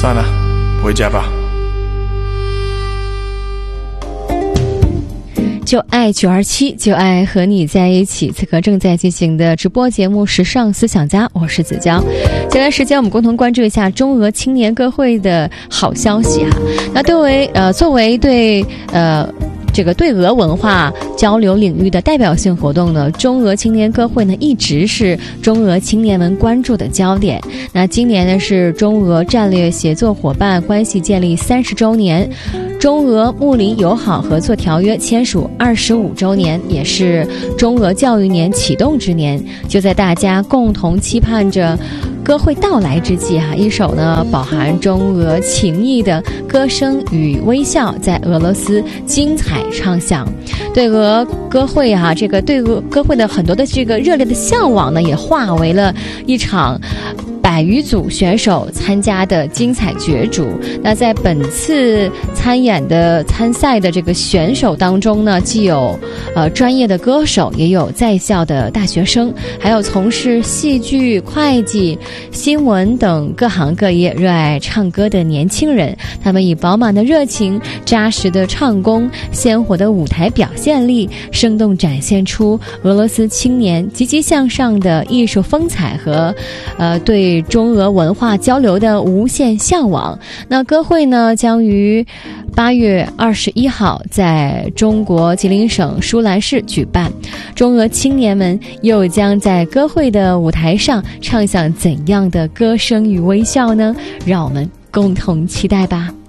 饭了，回家吧。 就爱927，就爱和你在一起。此刻正在进行的直播节目《时尚思想家》，我是子娇。接下来时间，我们共同关注一下中俄青年歌会的好消息哈。那作为对俄文化交流领域的代表性活动呢，中俄青年歌会呢一直是中俄青年们关注的焦点。那今年呢是中俄战略协作伙伴关系建立30周年，中俄睦邻友好合作条约签署25周年，也是中俄教育年启动之年。就在大家共同期盼着歌会到来之际一首呢饱含中俄情谊的歌声与微笑在俄罗斯精彩唱响。对俄歌会对俄歌会的很多的这个热烈的向往呢，也化为了一场100余组选手参加的精彩角逐。那在本次参赛的这个选手当中呢，既有专业的歌手，也有在校的大学生，还有从事戏剧、会计、新闻等各行各业热爱唱歌的年轻人。他们以饱满的热情、扎实的唱功、鲜活的舞台表现力，生动展现出俄罗斯青年积极向上的艺术风采和对中俄文化交流的无限向往。那歌会呢将于8月21号在中国吉林省舒兰市举办，中俄青年们又将在歌会的舞台上唱响怎样的歌声与微笑呢？让我们共同期待吧。